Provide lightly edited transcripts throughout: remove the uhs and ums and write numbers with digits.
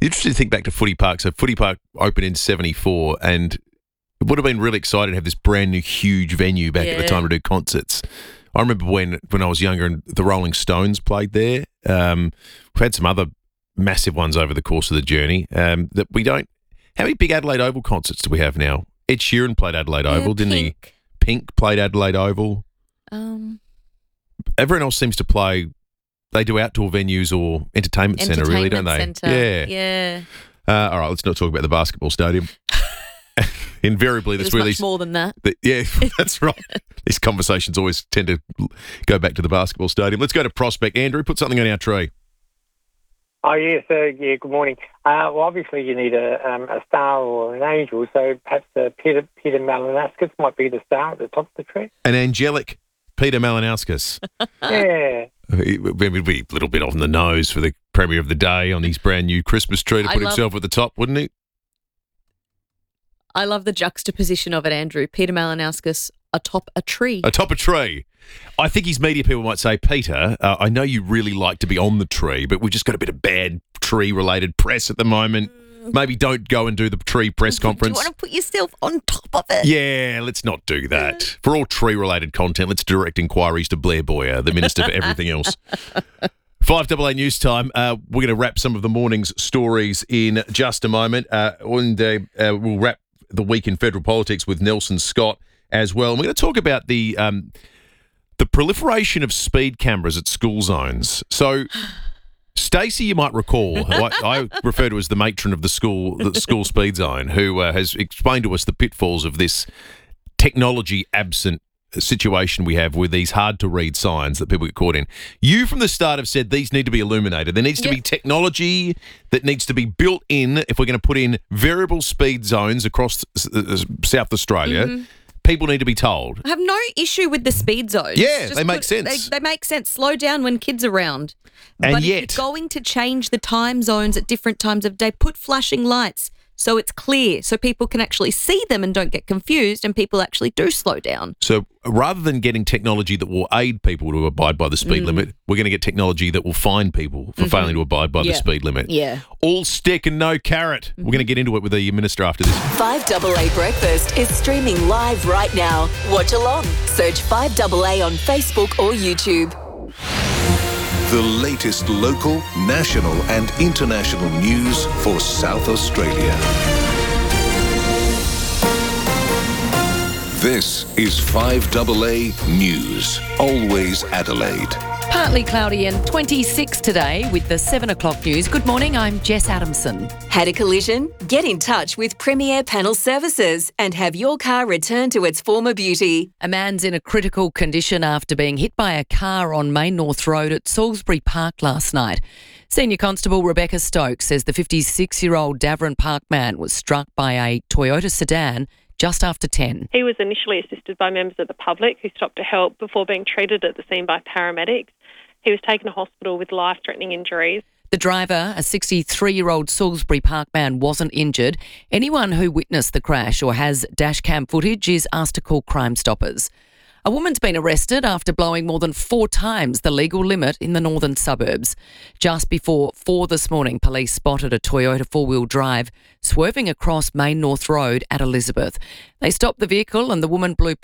Interesting to think back to Footy Park. So Footy Park opened in 74 and it would have been really exciting to have this brand new huge venue back at the time to do concerts. I remember when I was younger and the Rolling Stones played there. We've had some other massive ones over the course of the journey that we don't. How many big Adelaide Oval concerts do we have now? Ed Sheeran played Adelaide Oval, didn't he? Pink played Adelaide Oval. Everyone else seems to play. They do outdoor venues or entertainment centre, really, don't they? Yeah. All right, let's not talk about the basketball stadium. Invariably, that's much more than that. Yeah, that's right. These conversations always tend to go back to the basketball stadium. Let's go to Prospect. Andrew, put something on our tree. Oh, yes. Good morning. Well, obviously you need a star or an angel, so perhaps Peter Malinauskas might be the star at the top of the tree. An angelic Peter Malinauskas. Yeah. It would be a little bit on the nose for the Premier of the Day on his brand new Christmas tree to put himself at the top, wouldn't he? I love the juxtaposition of it, Andrew. Peter Malinauskas atop a tree. Atop a tree. I think his media people might say, Peter, I know you really like to be on the tree, but we've just got a bit of bad tree-related press at the moment. Maybe don't go and do the tree press conference. Do you want to put yourself on top of it? Yeah, let's not do that. For all tree-related content, let's direct inquiries to Blair Boyer, the Minister for everything else. 5AA News Time. We're going to wrap some of the morning's stories in just a moment. We'll wrap the week in federal politics with Nelson Scott as well. And we're going to talk about the proliferation of speed cameras at school zones. So, Stacey, you might recall, I refer to as the matron of the school speed zone, who has explained to us the pitfalls of this technology absent situation we have with these hard-to-read signs that people get caught in. You, from the start, have said these need to be illuminated. There needs to be technology that needs to be built in if we're going to put in variable speed zones across South Australia. Mm-hmm. People need to be told. I have no issue with the speed zones. Yeah, they make sense. They make sense. Slow down when kids are around. And but yet, if you're going to change the time zones at different times of day, put flashing lights so it's clear, so people can actually see them and don't get confused, and people actually do slow down. So rather than getting technology that will aid people to abide by the speed limit, we're going to get technology that will fine people for failing to abide by the speed limit. Yeah. All stick and no carrot. We're going to get into it with the Minister after this. 5AA Breakfast is streaming live right now. Watch along. Search 5AA on Facebook or YouTube. The latest local, national and international news for South Australia. This is 5AA News, always Adelaide. Partly cloudy and 26 today with the 7 o'clock news. Good morning, I'm Jess Adamson. Had a collision? Get in touch with Premier Panel Services and have your car returned to its former beauty. A man's in a critical condition after being hit by a car on Main North Road at Salisbury Park last night. Senior Constable Rebecca Stokes says the 56-year-old Davern Park man was struck by a Toyota sedan just after 10. He was initially assisted by members of the public who stopped to help before being treated at the scene by paramedics. He was taken to hospital with life-threatening injuries. The driver, a 63-year-old Salisbury Park man, wasn't injured. Anyone who witnessed the crash or has dashcam footage is asked to call Crime Stoppers. A woman's been arrested after blowing more than 4 times the legal limit in the northern suburbs. Just before 4 this morning, police spotted a Toyota four-wheel drive swerving across Main North Road at Elizabeth. They stopped the vehicle and the woman blew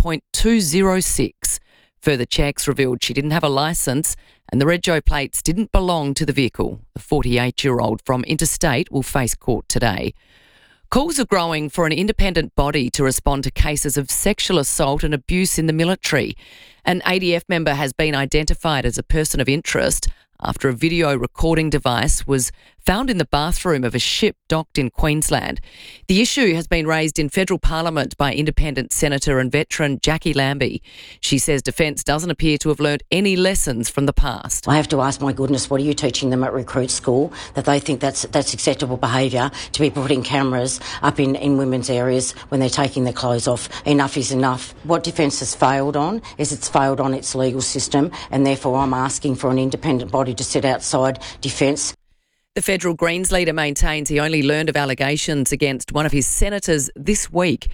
.206. Further checks revealed she didn't have a licence and the rego plates didn't belong to the vehicle. The 48-year-old from Interstate will face court today. Calls are growing for an independent body to respond to cases of sexual assault and abuse in the military. An ADF member has been identified as a person of interest after a video recording device was found in the bathroom of a ship docked in Queensland. The issue has been raised in federal parliament by independent senator and veteran Jackie Lambie. She says Defence doesn't appear to have learnt any lessons from the past. I have to ask, my goodness, what are you teaching them at recruit school, that they think that's acceptable behaviour to be putting cameras up in women's areas when they're taking their clothes off? Enough is enough. What Defence has failed on is it's failed on its legal system, and therefore I'm asking for an independent body to sit outside Defence. The federal Greens leader maintains he only learned of allegations against one of his senators this week.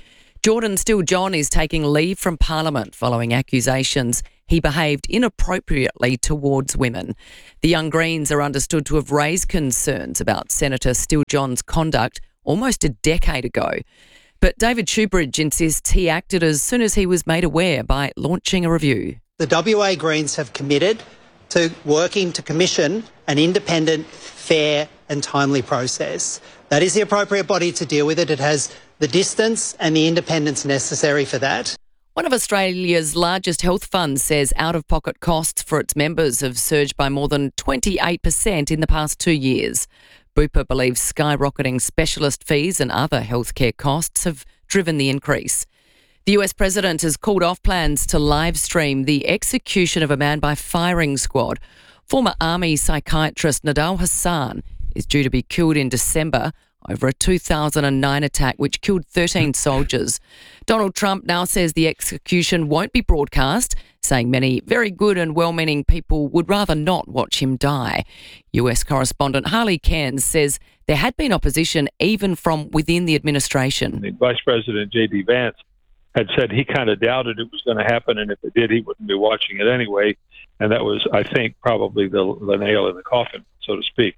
Jordan Steele-John is taking leave from Parliament following accusations he behaved inappropriately towards women. The Young Greens are understood to have raised concerns about Senator Steele-John's conduct almost a decade ago. But David Shoebridge insists he acted as soon as he was made aware by launching a review. The WA Greens have committed to working to commission an independent, fair and timely process. That is the appropriate body to deal with it. It has the distance and the independence necessary for that. One of Australia's largest health funds says out-of-pocket costs for its members have surged by more than 28% in the past 2 years. Bupa believes skyrocketing specialist fees and other healthcare costs have driven the increase. The US president has called off plans to live stream the execution of a man by firing squad. Former army psychiatrist Nidal Hassan is due to be killed in December over a 2009 attack which killed 13 soldiers. Donald Trump now says the execution won't be broadcast, saying many very good and well-meaning people would rather not watch him die. US correspondent Harley Cairns says there had been opposition even from within the administration. The Vice President J.D. Vance had said he kind of doubted it was going to happen, and if it did, he wouldn't be watching it anyway. And that was, I think, probably the nail in the coffin, so to speak.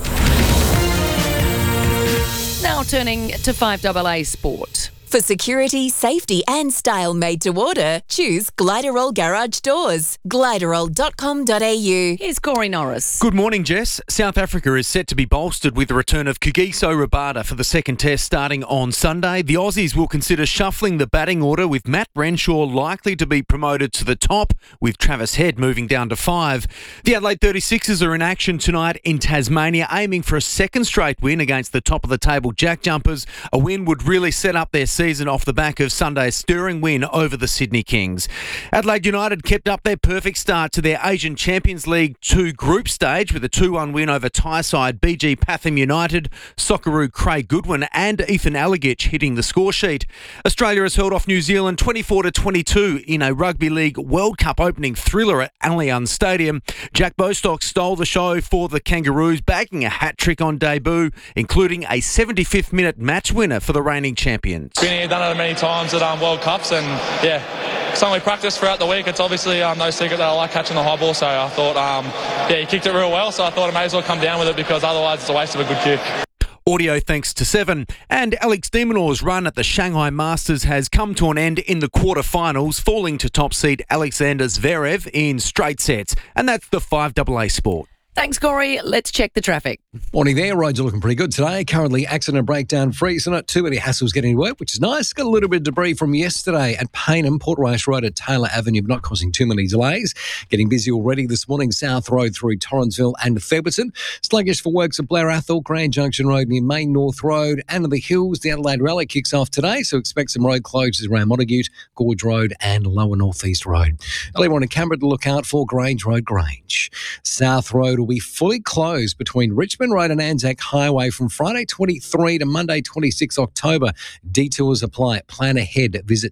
Now turning to 5AA Sport. For security, safety and style made to order, choose Gliderol Garage Doors. Gliderol.com.au. Here's Corey Norris. Good morning, Jess. South Africa is set to be bolstered with the return of Kagiso Rabada for the second test starting on Sunday. The Aussies will consider shuffling the batting order with Matt Renshaw likely to be promoted to the top, with Travis Head moving down to 5. The Adelaide 36ers are in action tonight in Tasmania, aiming for a second straight win against the top-of-the-table Jack Jumpers. A win would really set up their season off the back of Sunday's stirring win over the Sydney Kings. Adelaide United kept up their perfect start to their Asian Champions League 2 group stage with a 2-1 win over Thai side BG Pathum United, Socceroo Craig Goodwin and Ethan Allegich hitting the score sheet. Australia has held off New Zealand 24-22 in a Rugby League World Cup opening thriller at Allianz Stadium. Jack Bostock stole the show for the Kangaroos, bagging a hat-trick on debut, including a 75th minute match winner for the reigning champions. Been here, done it many times at World Cups, and something we practice throughout the week. It's obviously no secret that I like catching the high ball, so I thought, he kicked it real well, so I thought I may as well come down with it because otherwise it's a waste of a good kick. Audio thanks to 7. And Alex de Minaur's run at the Shanghai Masters has come to an end in the quarterfinals, falling to top seed Alexander Zverev in straight sets. And that's the 5AA Sport. Thanks, Corey. Let's check the traffic. Morning there. Roads are looking pretty good today. Currently accident breakdown free, so not too many hassles getting to work, which is nice. Got a little bit of debris from yesterday at Paynham, Port Royce Road at Taylor Avenue, but not causing too many delays. Getting busy already this morning, South Road through Torrensville and Theberton. Sluggish for works at Blair Athol, Grand Junction Road near Main North Road and the Hills. The Adelaide Rally kicks off today, so expect some road closures around Montague, Gorge Road and Lower North East Road. Early on in Canberra to look out for Grange Road, Grange. South Road will be fully closed between Richmond Road and Anzac Highway from Friday 23 to Monday 26 October. Detours apply. Plan ahead. Visit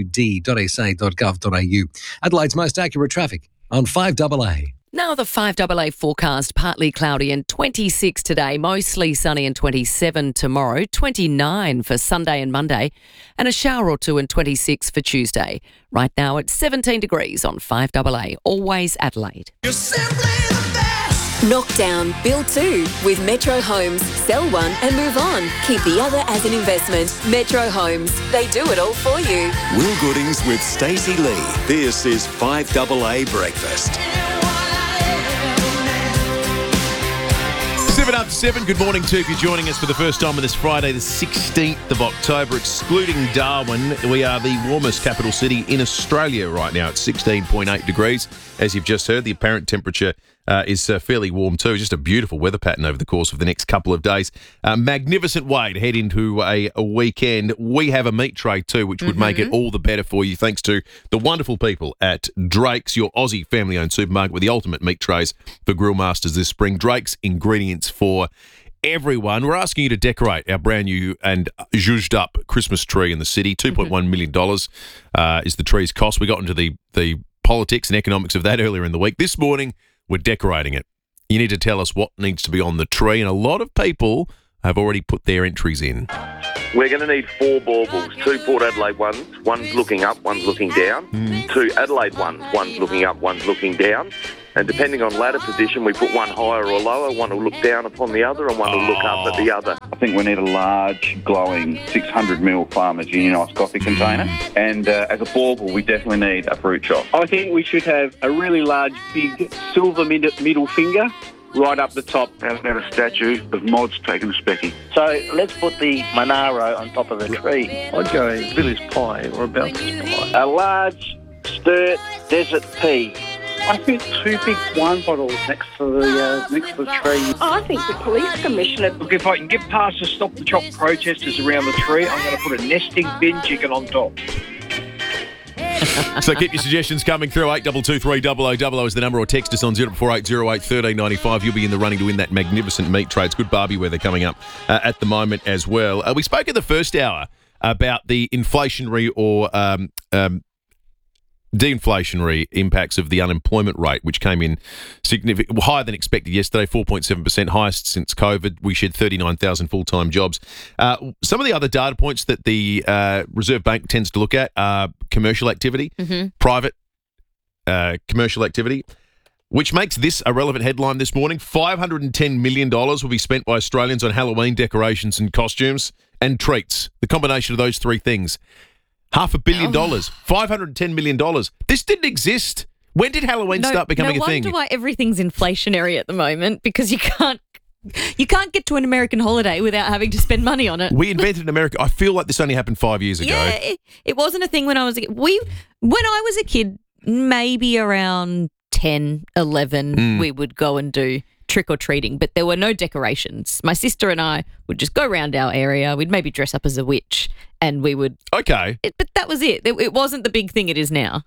t2d.sa.gov.au. Adelaide's most accurate traffic on 5AA. Now the 5AA forecast, partly cloudy and 26 today, mostly sunny and 27 tomorrow, 29 for Sunday and Monday, and a shower or two and 26 for Tuesday. Right now it's 17 degrees on 5AA, always Adelaide. You're simply the best. Knock down, build 2 with Metro Homes. Sell one and move on. Keep the other as an investment. Metro Homes. They do it all for you. Will Goodings with Stacey Lee. This is 5AA Breakfast. 7 after 7, good morning to you if you're joining us for the first time on this Friday, the 16th of October, excluding Darwin. We are the warmest capital city in Australia right now at 16.8 degrees. As you've just heard, the apparent temperature is fairly warm too. Just a beautiful weather pattern over the course of the next couple of days. Magnificent way to head into a weekend. We have a meat tray too, which would make it all the better for you, thanks to the wonderful people at Drake's, your Aussie family-owned supermarket with the ultimate meat trays for Grill Masters this spring. Drake's, ingredients for everyone. We're asking you to decorate our brand new and zhuzhed up Christmas tree in the city. $2.1 million is the tree's cost. We got into the politics and economics of that earlier in the week. This morning, we're decorating it. You need to tell us what needs to be on the tree, and a lot of people have already put their entries in. We're going to need 4 baubles, 2 Port Adelaide ones, one's looking up, one's looking down, 2 Adelaide ones, one's looking up, one's looking down. And depending on ladder position, we put one higher or lower, one will look down upon the other and one will look up at the other. I think we need a large, glowing 600ml Farmers Unionised coffee container. And as a bauble, we definitely need a fruit chop. I think we should have a really large, big silver middle finger right up the top. How about a statue of Mods taking a specky? So let's put the Monaro on top of the tree. I'd go village pie or a Belcher's pie. A large, sturt desert pea. I think 2 big wine bottles next to the tree. I think the police commissioner. Look, if I can get past the Stop the Chop protesters around the tree, I'm going to put a nesting bin chicken on top. So keep your suggestions coming through. 8223 is the number, or text us on 0480 1395. You'll be in the running to win that magnificent meat tray. It's good barbie weather coming up at the moment as well. We spoke in the first hour about the inflationary or de-inflationary impacts of the unemployment rate, which came in higher than expected yesterday, 4.7%, highest since COVID. We shed 39,000 full-time jobs. Some of the other data points that the Reserve Bank tends to look at are commercial activity, private commercial activity, which makes this a relevant headline this morning. $510 million will be spent by Australians on Halloween decorations and costumes and treats. The combination of those three things. $500 million, $510 million. This didn't exist. When did Halloween start becoming a thing? No wonder why everything's inflationary at the moment, because you can't get to an American holiday without having to spend money on it. We invented in America. I feel like this only happened 5 years ago. Yeah, it wasn't a thing when I was a kid. When I was a kid, maybe around 10, 11, we would go and do trick-or-treating, but there were no decorations. My sister and I would just go around our area. We'd maybe dress up as a witch, and we would... Okay. But that was it. It wasn't the big thing it is now.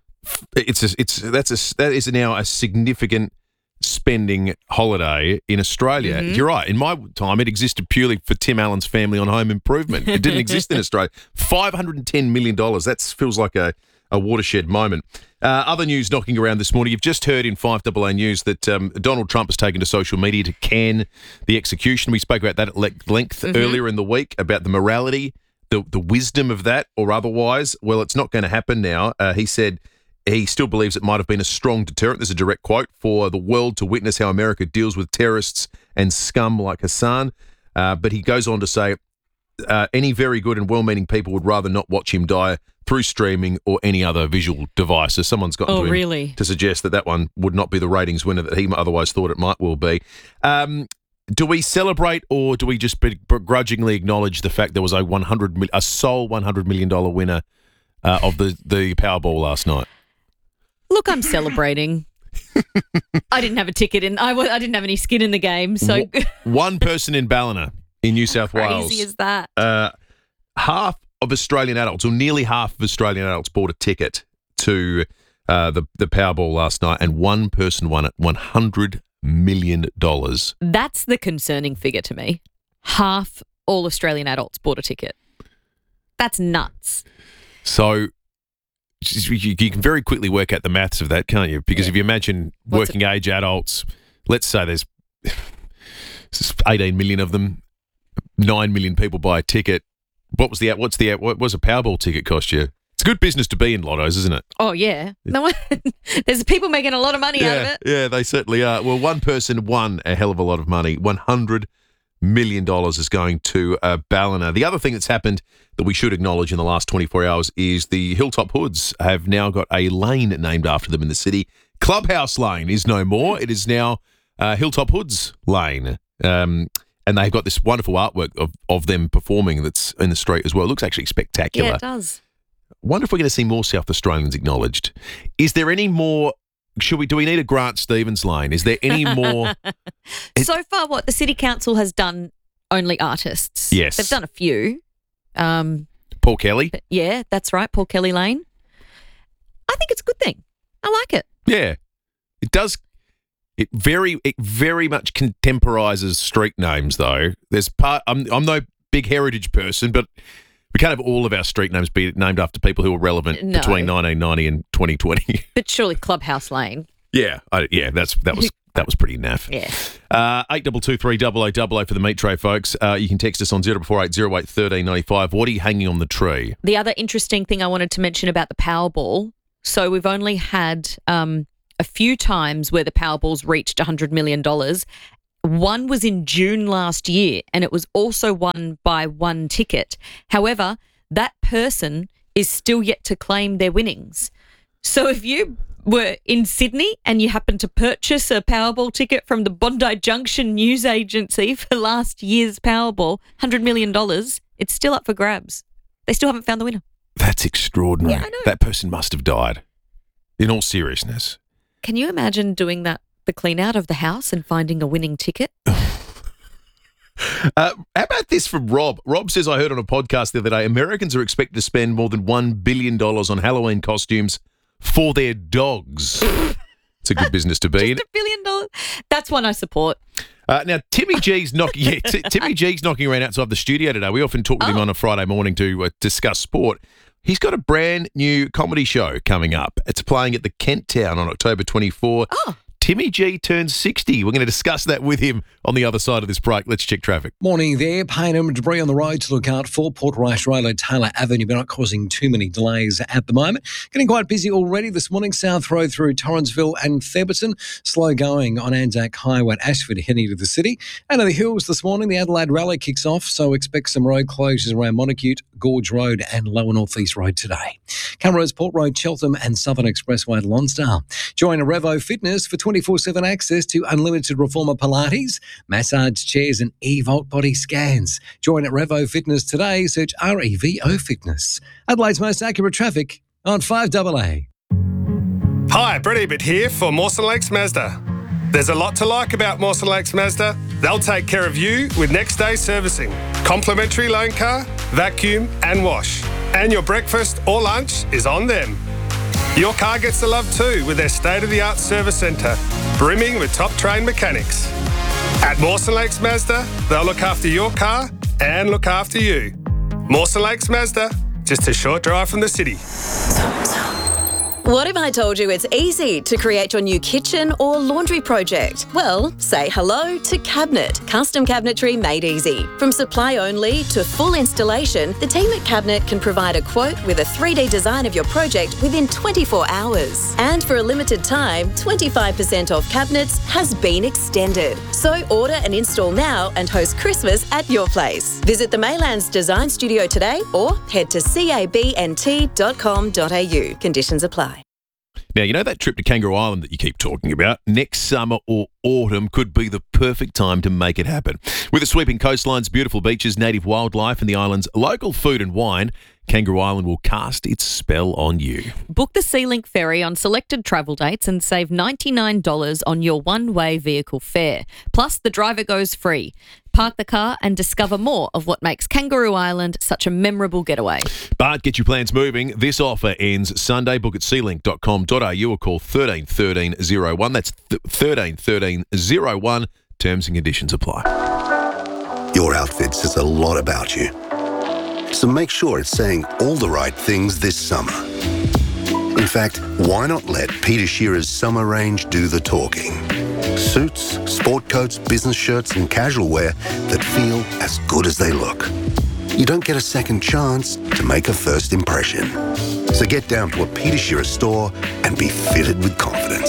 That is now a significant spending holiday in Australia. You're right. In my time, it existed purely for Tim Allen's family on Home Improvement. It didn't exist in Australia. $510 million. That feels like a watershed moment. Other news knocking around this morning. You've just heard in 5AA News that Donald Trump has taken to social media to can the execution. We spoke about that at length earlier in the week, about the morality, the wisdom of that or otherwise. Well, it's not going to happen now. He said he still believes it might have been a strong deterrent. There's a direct quote, for the world to witness how America deals with terrorists and scum like Hassan. But he goes on to say, any very good and well-meaning people would rather not watch him die through streaming or any other visual device. So someone's gotten to him to suggest that one would not be the ratings winner that he otherwise thought it might well be. Do we celebrate, or do we just begrudgingly acknowledge the fact there was a sole $100 million winner of the Powerball last night? Look, I'm celebrating. I didn't have a ticket in. I didn't have any skin in the game. So one person in Ballina in New South Wales. Crazy is that? Half of Australian adults, or nearly half of Australian adults, bought a ticket to the Powerball last night, and one person won it, $100 million. That's the concerning figure to me. Half all Australian adults bought a ticket. That's nuts. So you can very quickly work out the maths of that, can't you? Because if you imagine working age adults, let's say there's 18 million of them, 9 million people buy a ticket. What was a Powerball ticket cost you? It's a good business to be in, Lottos, isn't it? Oh, yeah. There's people making a lot of money out of it. Yeah, they certainly are. Well, one person won a hell of a lot of money. $100 million is going to Ballina. The other thing that's happened that we should acknowledge in the last 24 hours is the Hilltop Hoods have now got a lane named after them in the city. Clubhouse Lane is no more. It is now Hilltop Hoods Lane. And they've got this wonderful artwork of them performing that's in the street as well. It looks actually spectacular. Yeah, it does. Wonder if we're going to see more South Australians acknowledged. Is there any more? Do we need a Grant Stevens Lane? Is there any more? So far, the City Council has done only artists. Yes. They've done a few. Paul Kelly? Yeah, that's right. Paul Kelly Lane. I think it's a good thing. I like it. Yeah. It does. It very much contemporises street names, though. I'm no big heritage person, but we can't have all of our street names be named after people who were relevant between 1990 and 2020. But surely Clubhouse Lane. Yeah, that was That was pretty naff. Yeah. 8223 for the meat tray, folks. You can text us on 0480 08 1395. What are you hanging on the tree? The other interesting thing I wanted to mention about the Powerball, so we've only had a few times where the Powerball's reached $100 million. One was in June last year, and it was also won by one ticket. However, that person is still yet to claim their winnings. So if you were in Sydney and you happened to purchase a Powerball ticket from the Bondi Junction News Agency for last year's Powerball, $100 million, it's still up for grabs. They still haven't found the winner. That's extraordinary. Yeah, I know. That person must have died. In all seriousness. Can you imagine doing that, the clean out of the house and finding a winning ticket? How about this from Rob? Rob says, I heard on a podcast the other day, Americans are expected to spend more than $1 billion on Halloween costumes for their dogs. It's a good business to be in. $1 billion. That's one I support. Now, Timmy G's knocking. Yeah, Timmy G's knocking around outside the studio today. We often talk with him on a Friday morning to discuss sport. He's got a brand new comedy show coming up. It's playing at the Kent Town on October 24. Timmy G turns 60. We're going to discuss that with him on the other side of this break. Let's check traffic. Morning there. Pain and debris on the road to look out for. Port Rice Road at Taylor Avenue, but not causing too many delays at the moment. Getting quite busy already this morning. South Road through Torrensville and Theberton. Slow going on Anzac Highway at Ashford heading to the city. And in the hills this morning, the Adelaide Rally kicks off, so expect some road closures around Monacute, Gorge Road and Lower North East Road today. Cameras, Port Road, Cheltenham and Southern Expressway at Lonsdale. Join Revo Fitness for 24/7 access to unlimited reformer Pilates, massage chairs and e-Volt body scans. Join at Revo Fitness today. Search REVO Fitness. Adelaide's most accurate traffic on 5AA. Hi, Brett Ebert here for Mawson Lakes Mazda. There's a lot to like about Mawson Lakes Mazda. They'll take care of you with next day servicing, complimentary loan car, vacuum and wash. And your breakfast or lunch is on them. Your car gets the love too with their state-of-the-art service centre, brimming with top-trained mechanics. At Mawson Lakes Mazda, they'll look after your car and look after you. Mawson Lakes Mazda, just a short drive from the city. What if I told you it's easy to create your new kitchen or laundry project? Well, say hello to Cabinet, custom cabinetry made easy. From supply only to full installation, the team at Cabinet can provide a quote with a 3D design of your project within 24 hours. And for a limited time, 25% off cabinets has been extended. So order and install now and host Christmas at your place. Visit the Maylands Design Studio today or head to cabnt.com.au. Conditions apply. Now, you know that trip to Kangaroo Island that you keep talking about? Next summer or autumn could be the perfect time to make it happen. With the sweeping coastlines, beautiful beaches, native wildlife and the island's local food and wine, Kangaroo Island will cast its spell on you. Book the Sea-Link ferry on selected travel dates and save $99 on your one-way vehicle fare. Plus, the driver goes free. Park the car and discover more of what makes Kangaroo Island such a memorable getaway. But get your plans moving. This offer ends Sunday. Book at sealink.com.au or call 13 13 01. That's 13 13 01. Terms and conditions apply. Your outfit says a lot about you. So make sure it's saying all the right things this summer. In fact, why not let Peter Shearer's summer range do the talking? Suits, sport coats, business shirts and casual wear that feel as good as they look. You don't get a second chance to make a first impression. So get down to a Peter Shearer store and be fitted with confidence.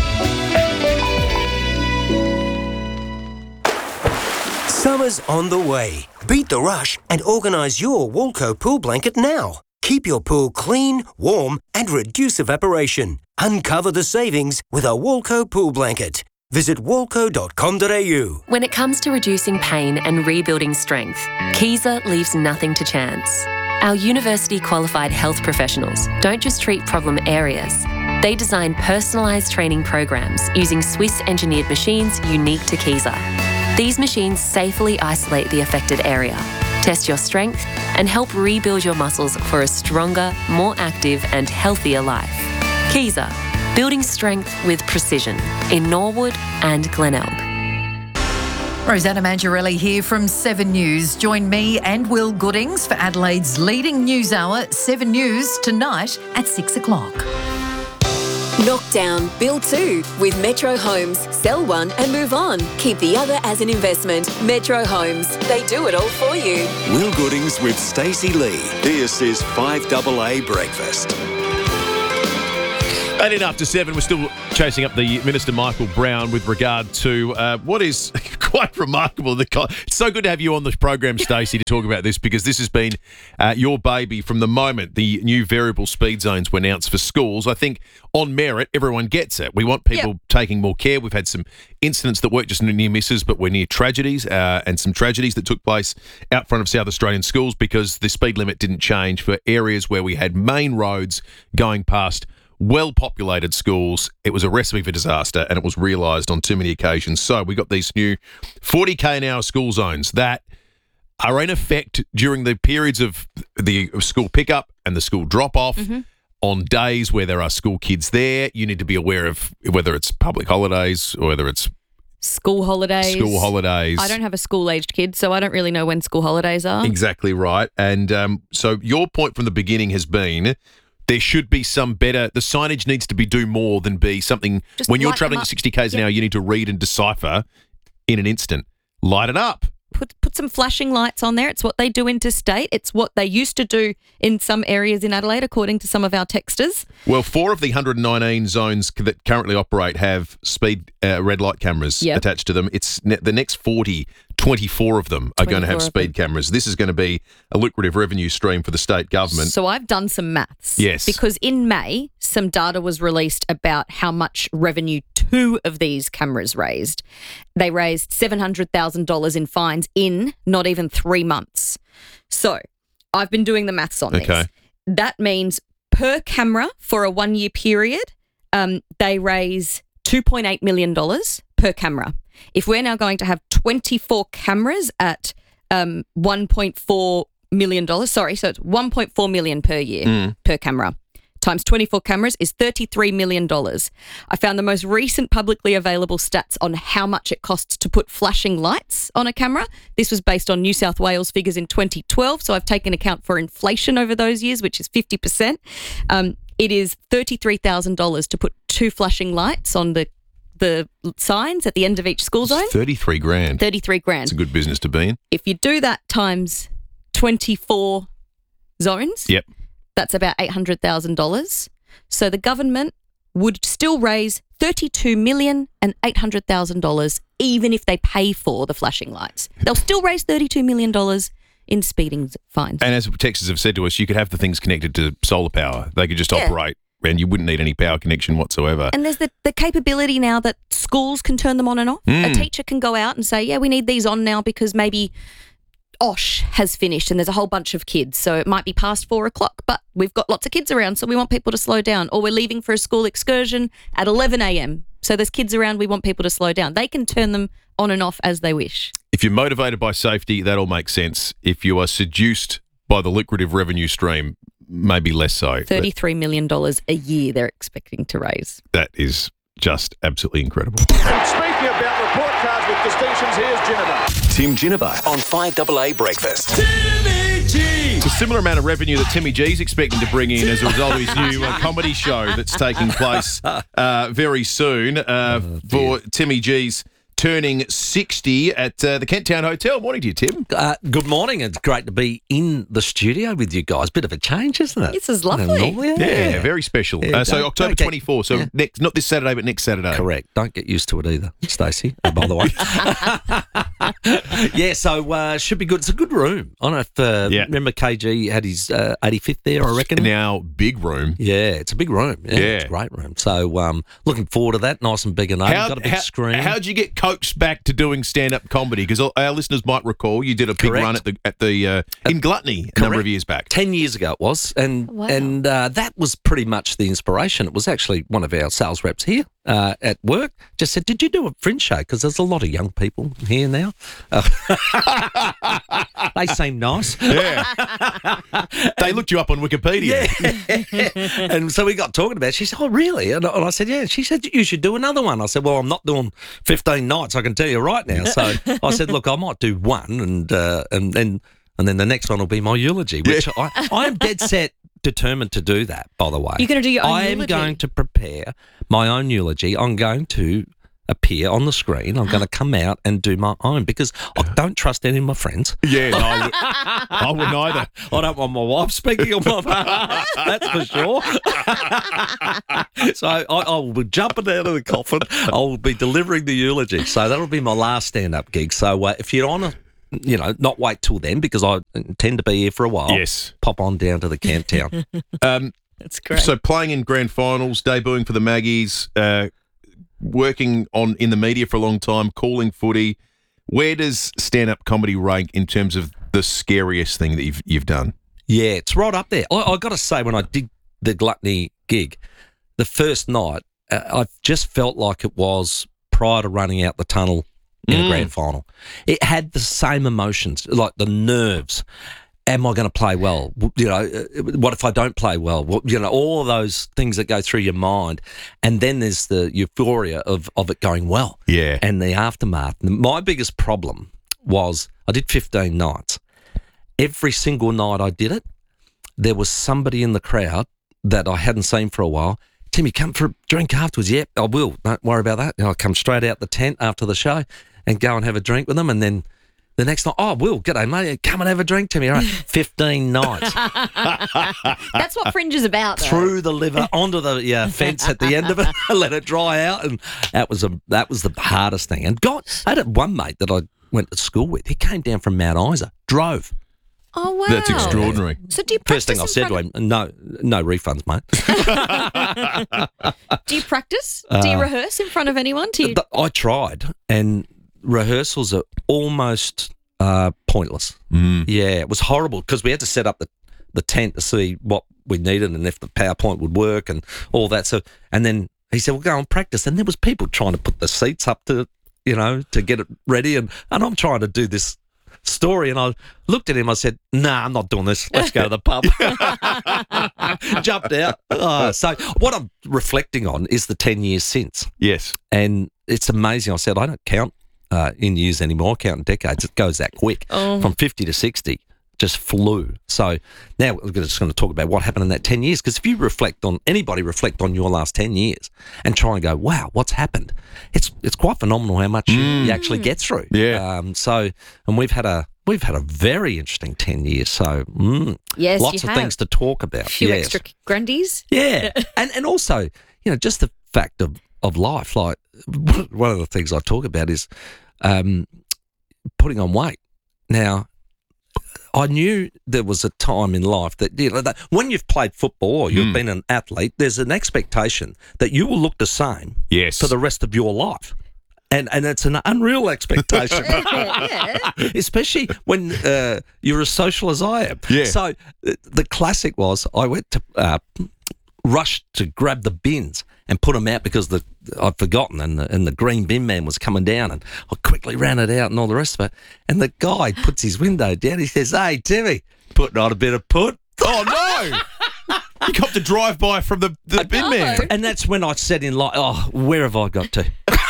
Summer's on the way. Beat the rush and organise your Walco pool blanket now. Keep your pool clean, warm and reduce evaporation. Uncover the savings with a Walco pool blanket. Visit walco.com.au. When it comes to reducing pain and rebuilding strength, Keyser leaves nothing to chance. Our university-qualified health professionals don't just treat problem areas. They design personalised training programs using Swiss-engineered machines unique to Keyser. These machines safely isolate the affected area, test your strength, and help rebuild your muscles for a stronger, more active and healthier life. Keyser, building strength with precision in Norwood and Glenelg. Rosanna Mangiarelli here from 7 News. Join me and Will Goodings for Adelaide's leading news hour, 7 News, tonight at 6 o'clock. Knock down, build two with Metro Homes. Sell one and move on. Keep the other as an investment. Metro Homes. They do it all for you. Will Goodings with Stacey Lee. This is 5AA Breakfast. 18 after 7, we're still chasing up the Minister Michael Brown with regard to what is quite remarkable. It's so good to have you on the program, Stacey, to talk about this, because this has been your baby from the moment the new variable speed zones were announced for schools. I think on merit, everyone gets it. We want people taking more care. We've had some incidents that weren't just near misses, but were near tragedies, and some tragedies that took place out front of South Australian schools because the speed limit didn't change for areas where we had main roads going past well-populated schools. It was a recipe for disaster, and it was realised on too many occasions. So we got these new 40k an hour school zones that are in effect during the periods of the school pickup and the school drop-off. On days where there are school kids there. You need to be aware of whether it's public holidays or whether it's school holidays. I don't have a school-aged kid, so I don't really know when school holidays are. Exactly right. And so your point from the beginning has been there should be some better. The signage needs to do more than be something. Just when you're light them travelling up. at 60 k's an hour, you need to read and decipher in an instant. Light it up. Put some flashing lights on there. It's what they do interstate. It's what they used to do in some areas in Adelaide, according to some of our texters. Well, 4 of the 119 zones that currently operate have speed red light cameras attached to them. It's the next 40, 24 of them are going to have speed cameras. This is going to be a lucrative revenue stream for the state government. So I've done some maths. Yes. Because in May, some data was released about how much revenue 2 of these cameras raised. They raised $700,000 in fines in not even 3 months. So I've been doing the maths on this. That means per camera for a 1-year period, they raise $2.8 million per camera. If we're now going to have 24 cameras at $1.4 million, so it's $1.4 million per year per camera, times 24 cameras is $33 million. I found the most recent publicly available stats on how much it costs to put flashing lights on a camera. This was based on New South Wales figures in 2012, so I've taken account for inflation over those years, which is 50%. It is $33,000 to put 2 flashing lights on the signs at the end of each school zone. 33 grand. 33 grand. It's a good business to be in. If you do that times 24 zones, that's about $800,000. So the government would still raise $32,800,000 even if they pay for the flashing lights. They'll still raise $32 million in speeding fines. And as Texas have said to us, you could have the things connected to solar power. They could just operate and you wouldn't need any power connection whatsoever. And there's the capability now that schools can turn them on and off. A teacher can go out and say, we need these on now because maybe OSH has finished and there's a whole bunch of kids. So it might be past 4 o'clock, but we've got lots of kids around, so we want people to slow down. Or we're leaving for a school excursion at 11 a.m. So there's kids around, we want people to slow down. They can turn them on and off as they wish. If you're motivated by safety, that all makes sense. If you are seduced by the lucrative revenue stream, maybe less so. $33 million a year they're expecting to raise. That is just absolutely incredible. And speaking about report cards with distinctions, here's Ginnivan. Tim Ginnivan on 5AA Breakfast. It's a similar amount of revenue that Timmy G's expecting to bring in as a result of his new comedy show that's taking place very soon for Timmy G's turning 60 at the Kent Town Hotel. Morning to you, Tim. Good morning. It's great to be in the studio with you guys. Bit of a change, isn't it? This is lovely. Yeah, very special. Yeah, so October 24, so next, not this Saturday, but next Saturday. Correct. Don't get used to it either, Stacey, by the way. So should be good. It's a good room. I don't know if remember KG had his 85th there, I reckon. Now, big room. Yeah, it's a big room. Yeah, it's a great room. So looking forwed to that. Nice and big and open. Got a big screen. How'd you get coaxed back to doing stand-up comedy? Because our listeners might recall you did a big run at the in Gluttony a number of years back. 10 years ago it was, and that was pretty much the inspiration. It was actually one of our sales reps here at work just said, "Did you do a fringe show? Because there's a lot of young people here now." They seem nice. Yeah, they looked you up on Wikipedia. Yeah. And so we got talking about it. She said, "Oh, really?" And I said, "Yeah." She said, "You should do another one." I said, "Well, I'm not doing 15 nights, I can tell you right now." So I said, "Look, I might do one and then the next one will be my eulogy," which I am dead set determined to do that, by the way. You're going to do your own I eulogy? am going to prepare my own eulogy. I'm going to appear on the screen. I'm going to come out and do my own because I don't trust any of my friends. Yeah, no, I wouldn't either. I don't want my wife speaking on my behalf, that's for sure. So I will be jumping out of the coffin. I will be delivering the eulogy. So that'll be my last stand-up gig. So if you're on not wait till then because I intend to be here for a while. Yes. Pop on down to the camp town. That's great. So playing in grand finals, debuting for the Maggies, working in the media for a long time, calling footy. Where does stand-up comedy rank in terms of the scariest thing that you've done? Yeah, it's right up there. I got to say, when I did the Gluttony gig, the first night, I just felt like it was prior to running out the tunnel in a grand final. It had the same emotions, like the nerves. Am I going to play well? What if I don't play well? All of those things that go through your mind. And then there's the euphoria of it going well. Yeah. And the aftermath. My biggest problem was I did 15 nights. Every single night I did it, there was somebody in the crowd that I hadn't seen for a while. Timmy, come for a drink afterwards. Yep, I will. Don't worry about that. I'll come straight out the tent after the show and go and have a drink with them. And then the next night, Will, g'day, mate. Come and have a drink, Timmy. All right, 15 nights. That's what Fringe is about, though. Through the liver, onto the fence at the end of it, let it dry out. And that was the hardest thing. And I had one mate that I went to school with. He came down from Mount Isa, drove. Oh, wow. That's extraordinary. So do you First practice thing I said to him, no refunds, mate. Do you practice? Do you rehearse in front of anyone? I tried, and rehearsals are almost pointless. Yeah, it was horrible because we had to set up the tent to see what we needed and if the PowerPoint would work and all that. So, and then he said, "Well, go and practice." And there was people trying to put the seats up to get it ready, and I'm trying to do this story, and I looked at him. I said, "Nah, I'm not doing this. Let's go to the pub." Jumped out. So what I'm reflecting on is the 10 years since. Yes, and it's amazing. I said I don't count in years anymore. I count in decades. It goes that quick. From 50 to 60, just flew. So now we're just going to talk about what happened in that 10 years. Because if you reflect on your last 10 years and try and go, wow, what's happened? It's quite phenomenal how much you actually get through. Yeah. And we've had a very interesting 10 years. So yes, lots of things to talk about. A few extra grundies. Yeah. and also, just the fact of life. Like one of the things I talk about is putting on weight. Now, I knew there was a time in life that, that when you've played football or you've been an athlete, there's an expectation that you will look the same for the rest of your life. And it's an unreal expectation, especially when you're as social as I am. Yeah. So the classic was I went to rush to grab the bins and put them out because I'd forgotten and the green bin man was coming down and I quickly ran it out and all the rest of it. And the guy puts his window down. He says, "Hey, Timmy, putting on a bit of put." Oh, no. You got the drive-by from the bin man. And that's when I said in life, where have I got to?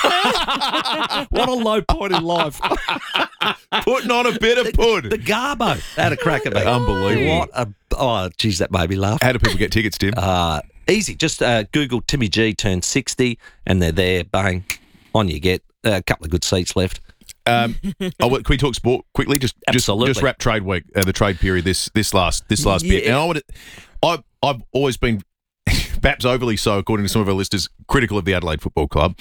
What a low point in life. Putting on a bit of pud. The Garbo had a crack at me. Unbelievable. Geez, that made me laugh. How do people get tickets, Tim? Easy. Just Google Timmy G turned 60 and they're there. Bang. On you get. A couple of good seats left. Can we talk sport quickly? Absolutely. Just wrap trade week, the trade period this last bit. And I've always been, perhaps overly so, according to some of our listeners, critical of the Adelaide Football Club,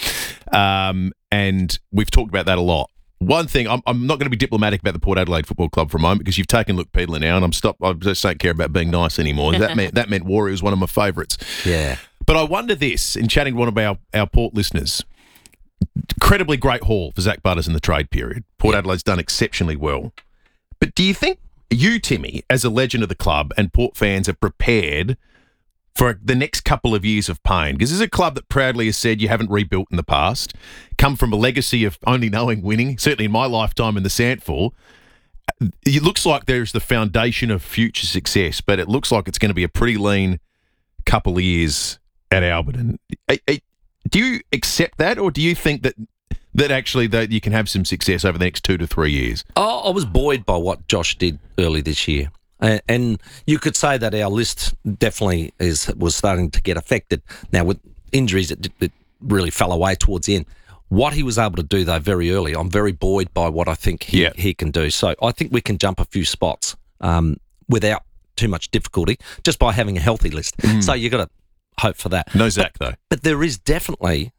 and we've talked about that a lot. One thing, I'm not going to be diplomatic about the Port Adelaide Football Club for a moment because you've taken Luke Peedler now, and I just don't care about being nice anymore. That meant Warrior was one of my favourites. Yeah. But I wonder this, in chatting to one of our Port listeners, incredibly great haul for Zach Butters in the trade period. Port Adelaide's done exceptionally well. But do you think you, Timmy, as a legend of the club and Port fans are prepared for the next couple of years of pain? Because this is a club that proudly has said you haven't rebuilt in the past, come from a legacy of only knowing winning, certainly in my lifetime in the Sandful. It looks like there's the foundation of future success, but it looks like it's going to be a pretty lean couple of years at Alberton. Do you accept that, or do you think that actually that you can have some success over the next 2 to 3 years? I was buoyed by what Josh did early this year. And you could say that our list definitely was starting to get affected. Now, with injuries, it really fell away towards the end. What he was able to do, though, very early, I'm very buoyed by what I think he can do. So I think we can jump a few spots without too much difficulty, just by having a healthy list. So you got to hope for that. No Zach, though. But there is definitely,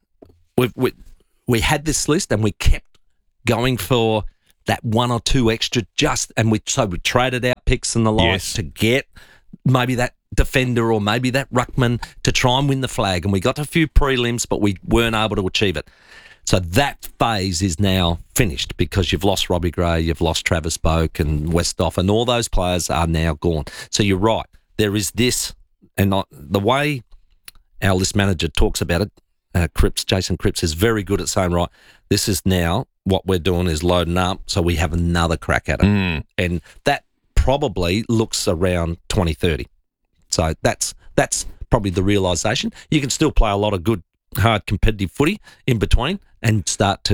we had this list and we kept going for that one or two extra and we traded out picks and the like to get maybe that defender or maybe that ruckman to try and win the flag. And we got a few prelims, but we weren't able to achieve it. So that phase is now finished because you've lost Robbie Gray, you've lost Travis Boak and Westhoff, and all those players are now gone. So you're right. There is this, and the way our list manager talks about it, Jason Cripps, is very good at saying, right, this is now what we're doing is loading up so we have another crack at it. And that probably looks around 2030. So that's probably the realisation. You can still play a lot of good, hard competitive footy in between and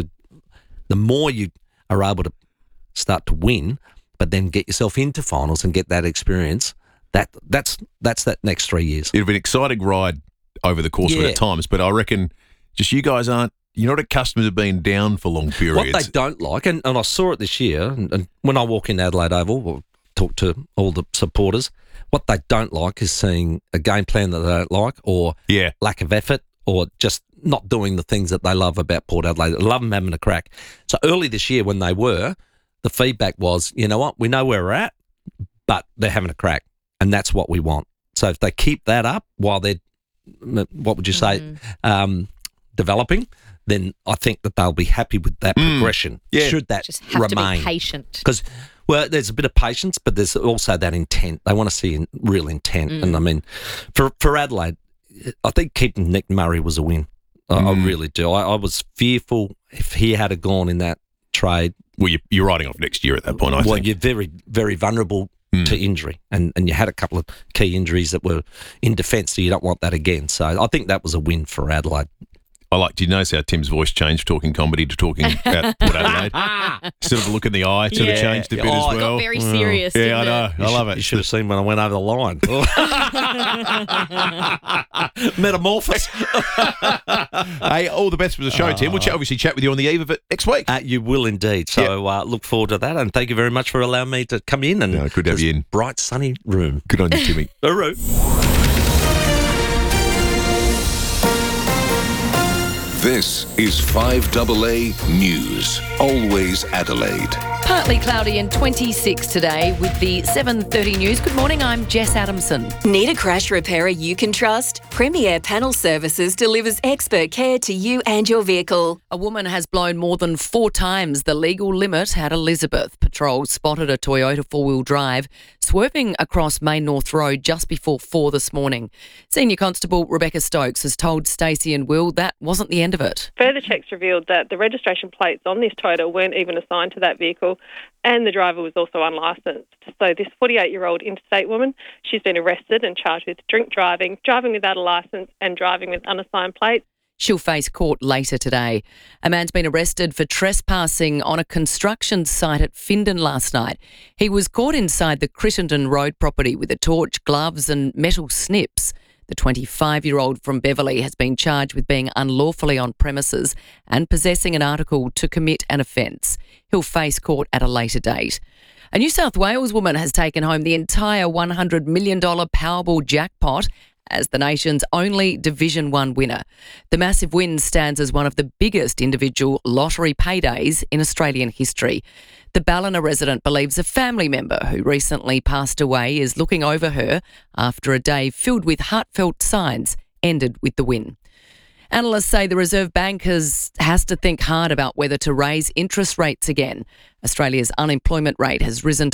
the more you are able to start to win, but then get yourself into finals and get that experience, that's that next 3 years. It'll be an exciting ride over the course of it at times, but I reckon just you guys you're not accustomed to being down for long periods. What they don't like, and I saw it this year, and when I walk in Adelaide Oval, or talk to all the supporters, what they don't like is seeing a game plan that they don't like, or lack of effort, or just not doing the things that they love about Port Adelaide. They love them having a crack. So early this year when the feedback was, you know what, we know where we're at, but they're having a crack, and that's what we want. So if they keep that up while they're, what would you say, developing, then I think that they'll be happy with that progression. Should that just have remain. to be patient. Because, well, there's a bit of patience, but there's also that intent. They want to see real intent. And I mean, for Adelaide, I think keeping Nick Murray was a win. I really do. I was fearful if he had gone in that trade. Well, you're riding off next year at that point, I think. Well, you're very, very vulnerable to injury. And you had a couple of key injuries that were in defence, so you don't want that again. So I think that was a win for Adelaide. Do you notice how Tim's voice changed from talking comedy to talking at Port Adelaide? Sort of a look in the eye sort of changed a bit as well. It got very serious. Yeah, I know. I love it. You should have seen when I went over the line. Metamorphosis. Hey, all the best for the show, Tim. We'll obviously chat with you on the eve of it next week. You will indeed. So look forward to that. And thank you very much for allowing me to come in. And good to have you in. Bright, sunny room. Good on you, Timmy. Hooroo. This is 5AA News. Always Adelaide. Partly cloudy and 26 today with the 7:30 news. Good morning, I'm Jess Adamson. Need a crash repairer you can trust? Premier Panel Services delivers expert care to you and your vehicle. A woman has blown more than 4 times the legal limit at Elizabeth. Patrol spotted a Toyota 4-wheel drive swerving across Main North Road just before 4 this morning. Senior Constable Rebecca Stokes has told Stacey and Will that wasn't the end of it. Further checks revealed that the registration plates on this Toyota weren't even assigned to that vehicle, and the driver was also unlicensed. So this 48-year-old interstate woman, she's been arrested and charged with drink driving, driving without a licence and driving with unassigned plates. She'll face court later today. A man's been arrested for trespassing on a construction site at Findon last night. He was caught inside the Crittenden Road property with a torch, gloves and metal snips. The 25-year-old from Beverley has been charged with being unlawfully on premises and possessing an article to commit an offence. He'll face court at a later date. A New South Wales woman has taken home the entire $100 million Powerball jackpot as the nation's only Division 1 winner. The massive win stands as one of the biggest individual lottery paydays in Australian history. The Ballina resident believes a family member who recently passed away is looking over her after a day filled with heartfelt signs ended with the win. Analysts say the Reserve Bank has to think hard about whether to raise interest rates again. Australia's unemployment rate has risen to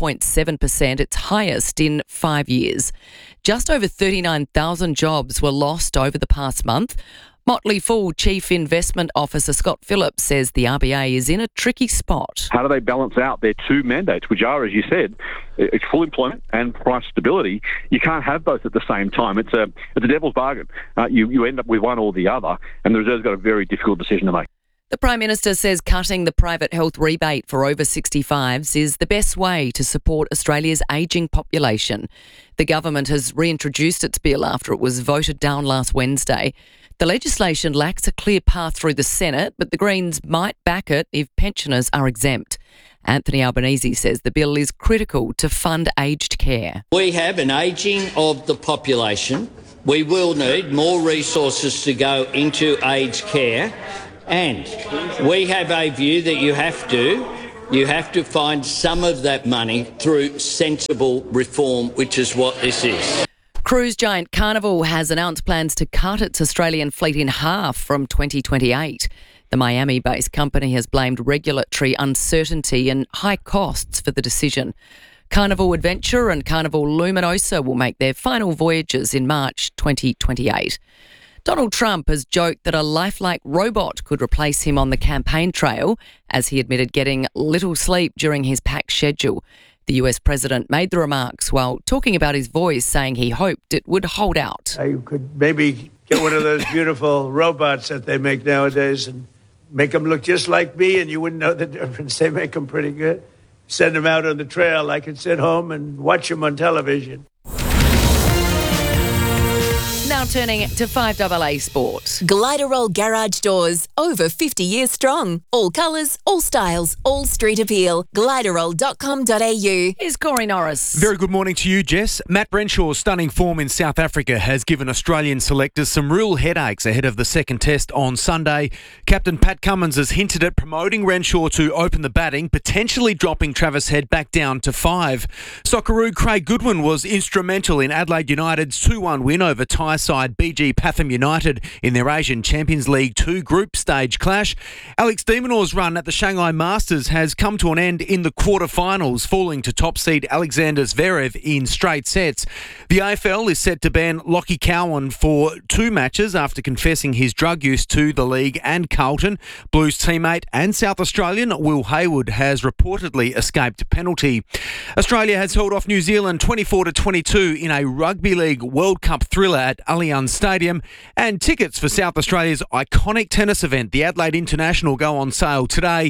4.7%, its highest in 5 years. Just over 39,000 jobs were lost over the past month. Motley Fool Chief Investment Officer Scott Phillips says the RBA is in a tricky spot. How do they balance out their two mandates, which are, as you said, it's full employment and price stability? You can't have both at the same time. It's a devil's bargain. You end up with one or the other, and the Reserve's got a very difficult decision to make. The Prime Minister says cutting the private health rebate for over 65s is the best way to support Australia's ageing population. The government has reintroduced its bill after it was voted down last Wednesday. The legislation lacks a clear path through the Senate, but the Greens might back it if pensioners are exempt. Anthony Albanese says the bill is critical to fund aged care. We have an ageing of the population. We will need more resources to go into aged care. And we have a view that you have to find some of that money through sensible reform, which is what this is. Cruise giant Carnival has announced plans to cut its Australian fleet in half from 2028. The Miami-based company has blamed regulatory uncertainty and high costs for the decision. Carnival Adventure and Carnival Luminosa will make their final voyages in March 2028. Donald Trump has joked that a lifelike robot could replace him on the campaign trail, as he admitted getting little sleep during his packed schedule. The US president made the remarks while talking about his voice, saying he hoped it would hold out. I could maybe get one of those beautiful robots that they make nowadays and make them look just like me, and you wouldn't know the difference. They make them pretty good. Send them out on the trail. I could sit home and watch them on television. Now turning to 5AA Sport. Gliderol Garage Doors, over 50 years strong. All colours, all styles, all street appeal. Gliderol.com.au. Here's Corey Norris. Very good morning to you, Jess. Matt Renshaw's stunning form in South Africa has given Australian selectors some real headaches ahead of the second test on Sunday. Captain Pat Cummins has hinted at promoting Renshaw to open the batting, potentially dropping Travis Head back down to 5. Socceroo Craig Goodwin was instrumental in Adelaide United's 2-1 win over Thai side BG Pathum United in their Asian Champions League 2 group stage clash. Alex de Minaur's run at the Shanghai Masters has come to an end in the quarterfinals, falling to top seed Alexander Zverev in straight sets. The AFL is set to ban Lockie Cowan for 2 matches after confessing his drug use to the league and Carlton. Blues teammate and South Australian Will Hayward has reportedly escaped penalty. Australia has held off New Zealand 24-22 in a Rugby League World Cup thriller at Allianz Stadium, and tickets for South Australia's iconic tennis event, the Adelaide International, go on sale today.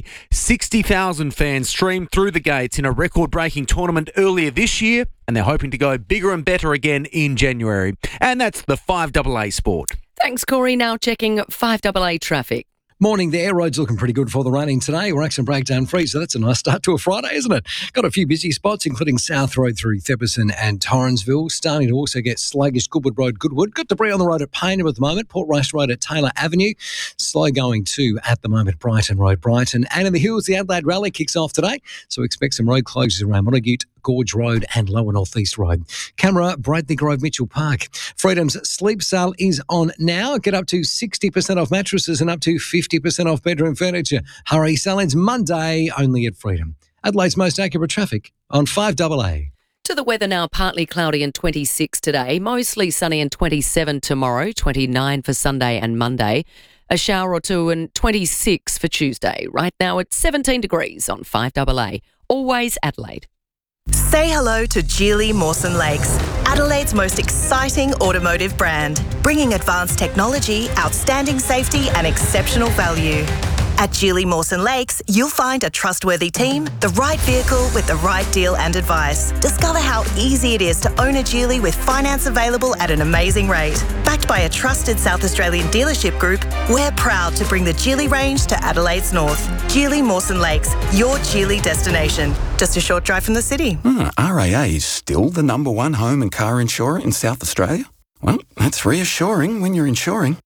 60,000 fans streamed through the gates in a record-breaking tournament earlier this year, and they're hoping to go bigger and better again in January. And that's the 5AA Sport. Thanks, Corey. Now checking 5AA traffic. Morning there. Roads looking pretty good for the running today. We're accident breakdown free, so that's a nice start to a Friday, isn't it? Got a few busy spots, including South Road through Thepperson and Torrensville. Starting to also get sluggish Goodwood Road, Goodwood. Got debris on the road at Payneham at the moment. Port Rice Road at Taylor Avenue. Slow going too at the moment. Brighton Road, Brighton. And in the hills, the Adelaide Rally kicks off today, so expect some road closures around Montague, Gorge Road and Lower North East Road. Camera, Bradley Grove, Mitchell Park. Freedom's sleep sale is on now. Get up to 60% off mattresses and up to 50% off bedroom furniture. Hurry, sale ends Monday only at Freedom. Adelaide's most accurate traffic on 5AA. To the weather now, partly cloudy and 26 today, mostly sunny and 27 tomorrow, 29 for Sunday and Monday. A shower or two and 26 for Tuesday. Right now it's 17 degrees on 5AA. Always Adelaide. Say hello to Geely Mawson Lakes, Adelaide's most exciting automotive brand, bringing advanced technology, outstanding safety and exceptional value. At Geely Mawson Lakes, you'll find a trustworthy team, the right vehicle with the right deal and advice. Discover how easy it is to own a Geely with finance available at an amazing rate. Backed by a trusted South Australian dealership group, we're proud to bring the Geely range to Adelaide's north. Geely Mawson Lakes, your Geely destination. Just a short drive from the city. RAA is still the #1 home and car insurer in South Australia? Well, that's reassuring when you're insuring.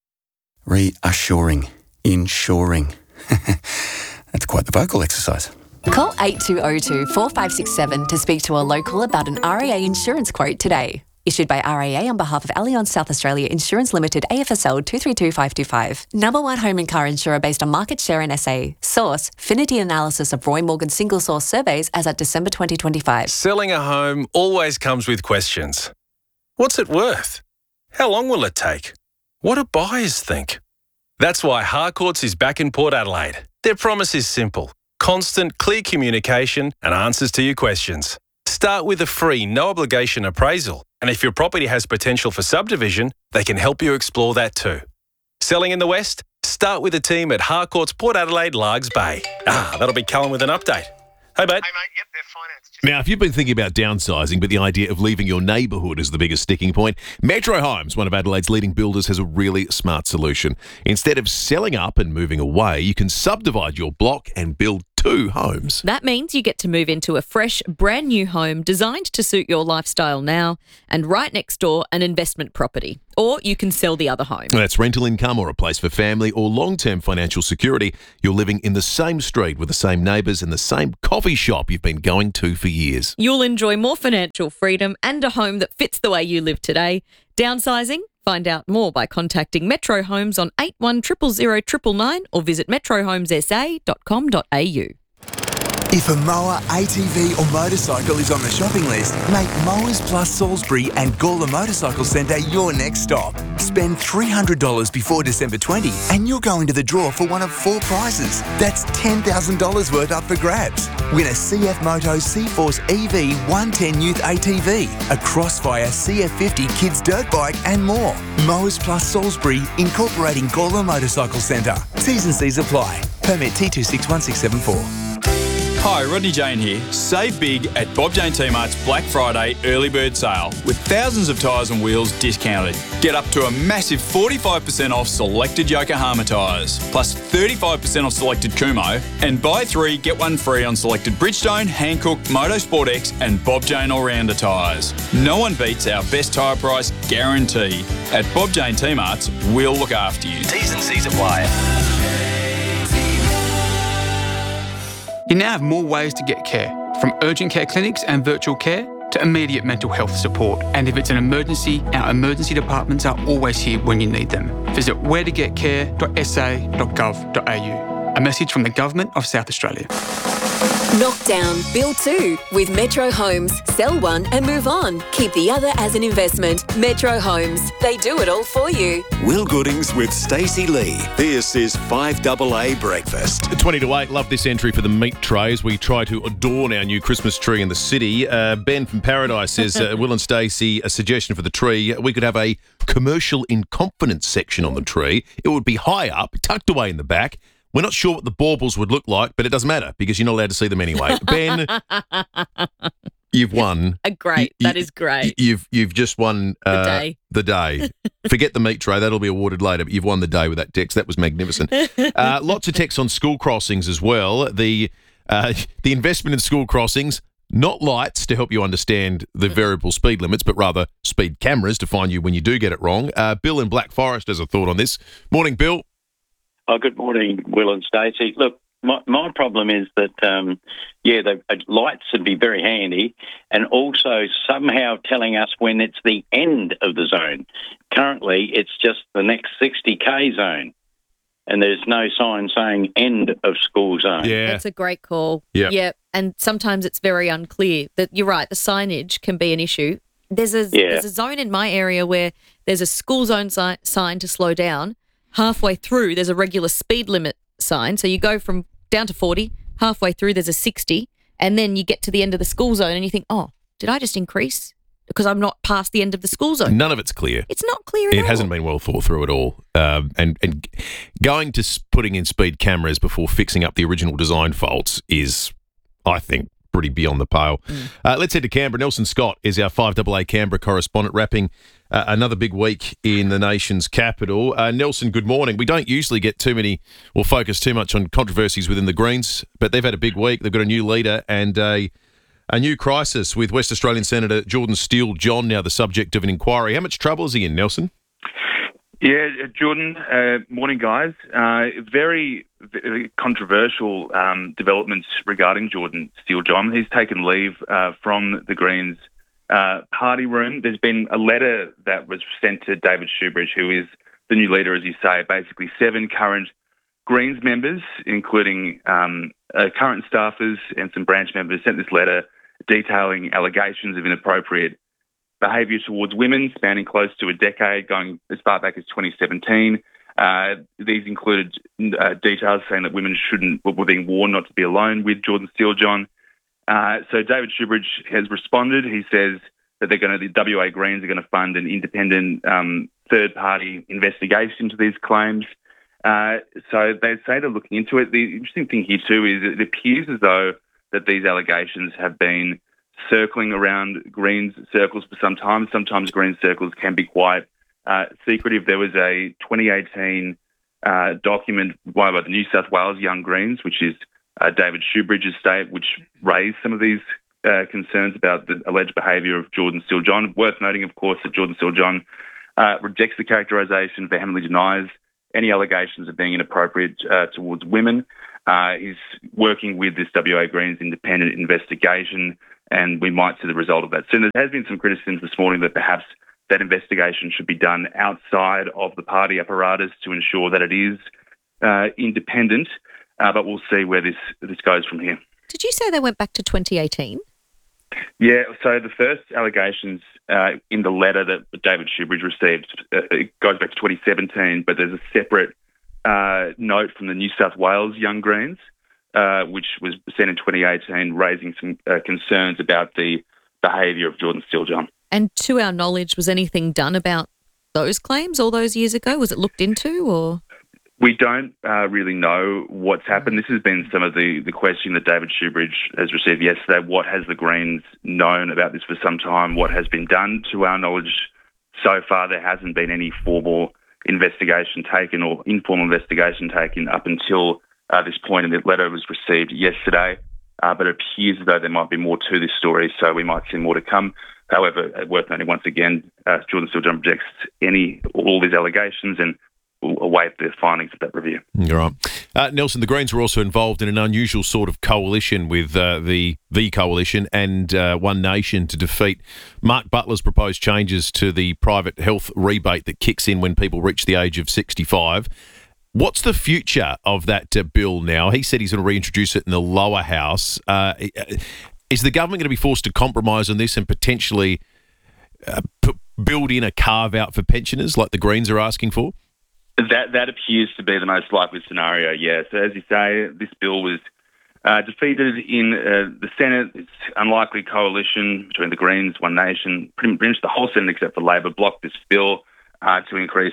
Reassuring. Insuring. That's quite the vocal exercise. Call 8202 4567 to speak to a local about an RAA insurance quote today. Issued by RAA on behalf of Allianz South Australia Insurance Limited, AFSL 232525. #1 home and car insurer based on market share in SA. Source, Finity analysis of Roy Morgan single source surveys as at December 2025. Selling a home always comes with questions. What's it worth? How long will it take? What do buyers think? That's why Harcourts is back in Port Adelaide. Their promise is simple: constant, clear communication and answers to your questions. Start with a free, no-obligation appraisal, and if your property has potential for subdivision, they can help you explore that too. Selling in the West? Start with the team at Harcourts Port Adelaide Largs Bay. That'll be Callum with an update. Hey, mate. Yep, they're financed. Now, if you've been thinking about downsizing, but the idea of leaving your neighbourhood is the biggest sticking point, Metro Homes, one of Adelaide's leading builders, has a really smart solution. Instead of selling up and moving away, you can subdivide your block and build 2 homes. That means you get to move into a fresh, brand new home designed to suit your lifestyle now, and right next door, an investment property. Or you can sell the other home. That's rental income or a place for family or long-term financial security. You're living in the same street with the same neighbours and the same coffee shop you've been going to for years. You'll enjoy more financial freedom and a home that fits the way you live today. Downsizing? Find out more by contacting Metro Homes on 81000999 or visit metrohomessa.com.au. If a mower, ATV or motorcycle is on the shopping list, make Mowers Plus Salisbury and Gawler Motorcycle Centre your next stop. Spend $300 before December 20 and you'll go into the draw for one of 4 prizes. That's $10,000 worth up for grabs. Win a CF Moto C-Force EV 110 Youth ATV, a Crossfire CF50 Kids Dirt Bike and more. Mowers Plus Salisbury, incorporating Gawler Motorcycle Centre. T's and C's apply. Permit T261674. Hi, Rodney Jane here. Save big at Bob Jane T-Mart's Black Friday early bird sale with thousands of tyres and wheels discounted. Get up to a massive 45% off selected Yokohama tyres, plus 35% off selected Kumho, and buy 3, get 1 free on selected Bridgestone, Hankook, Motorsport X and Bob Jane All-Rounder tyres. No one beats our best tyre price guarantee. At Bob Jane T-Mart's, we'll look after you. T's and C's apply. You now have more ways to get care, from urgent care clinics and virtual care to immediate mental health support. And if it's an emergency, our emergency departments are always here when you need them. Visit wheretogetcare.sa.gov.au. A message from the Government of South Australia. Knock down, build 2 with Metro Homes. Sell one and move on. Keep the other as an investment. Metro Homes. They do it all for you. Will Goodings with Stacey Lee. This is 5AA Breakfast. 20 to 8. Love this entry for the meat trays. We try to adorn our new Christmas tree in the city. Ben from Paradise says, Will and Stacey, a suggestion for the tree. We could have a commercial in confidence section on the tree. It would be high up, tucked away in the back. We're not sure what the baubles would look like, but it doesn't matter because you're not allowed to see them anyway. Ben, you've won. Great. That is great. You've just won the day. Forget the meat tray. That'll be awarded later, but you've won the day with that text. That was magnificent. Lots of texts on school crossings as well. The investment in school crossings, not lights to help you understand the variable speed limits, but rather speed cameras to find you when you do get it wrong. Bill in Black Forest has a thought on this. Morning, Bill. Oh, good morning, Will and Stacey. Look, my problem is that, the lights would be very handy, and also somehow telling us when it's the end of the zone. Currently, it's just the next 60k zone, and there's no sign saying end of school zone. Yeah, that's a great call. Yeah. Yep, and sometimes it's very unclear. That you're right. The signage can be an issue. There's a zone in my area where there's a school zone sign to slow down. Halfway through, there's a regular speed limit sign. So you go from down to 40, halfway through there's a 60, and then you get to the end of the school zone and you think, oh, did I just increase? Because I'm not past the end of the school zone. None of it's clear. It's not clear at all. It hasn't been well thought through at all. And going to putting in speed cameras before fixing up the original design faults is, I think, pretty beyond the pale. Let's head to Canberra. Nelson Scott is our 5AA Canberra correspondent, wrapping another big week in the nation's capital. Nelson, good morning. We don't usually get focus too much on controversies within the Greens, but they've had a big week. They've got a new leader and a new crisis with West Australian Senator Jordan Steele-John now the subject of an inquiry. How much trouble is he in, Nelson? Yeah, Jordan, morning, guys. Very controversial developments regarding Jordan Steele-John. He's taken leave from the Greens party room. There's been a letter that was sent to David Shoebridge, who is the new leader, as you say. Basically, 7 current Greens members, including current staffers and some branch members, sent this letter detailing allegations of inappropriate behaviour towards women spanning close to a decade, going as far back as 2017. These included details saying that women were being warned not to be alone with Jordan Steele-John. So David Shoebridge has responded. He says that the WA Greens are going to fund an independent third-party investigation into these claims. So they say they're looking into it. The interesting thing here too is it appears as though that these allegations have been circling around Greens circles for some time. Sometimes Greens circles can be quite secretive. There was a 2018 document by the New South Wales Young Greens, which is David Shoebridge's state, which raised some of these concerns about the alleged behaviour of Jordan Steele-John. Worth noting, of course, that Jordan Steele-John rejects the characterisation, vehemently denies any allegations of being inappropriate towards women. He's working with this WA Greens independent investigation, and we might see the result of that soon. There has been some criticisms this morning that perhaps that investigation should be done outside of the party apparatus to ensure that it is independent, but we'll see where this goes from here. Did you say they went back to 2018? Yeah, so the first allegations in the letter that David Shoebridge received, it goes back to 2017, but there's a separate note from the New South Wales Young Greens, which was sent in 2018, raising some concerns about the behaviour of Jordan Steele-John. And to our knowledge, was anything done about those claims all those years ago? Was it looked into, or...? We don't really know what's happened. This has been some of the question that David Shoebridge has received yesterday. What has the Greens known about this for some time? What has been done? To our knowledge, so far there hasn't been any formal investigation taken or informal investigation taken up until this point, and the letter was received yesterday. But it appears as though there might be more to this story, so we might see more to come. However, worth noting once again, Jordan Steele-John rejects all these allegations and will await the findings of that review. All right. Nelson, the Greens were also involved in an unusual sort of coalition with the Coalition and One Nation to defeat Mark Butler's proposed changes to the private health rebate that kicks in when people reach the age of 65. What's the future of that bill now? He said he's going to reintroduce it in the lower house. Is the government going to be forced to compromise on this and potentially build in a carve-out for pensioners like the Greens are asking for? That appears to be the most likely scenario, yeah. So as you say, this bill was defeated in the Senate. It's unlikely coalition between the Greens, One Nation, pretty much the whole Senate except for Labor blocked this bill to increase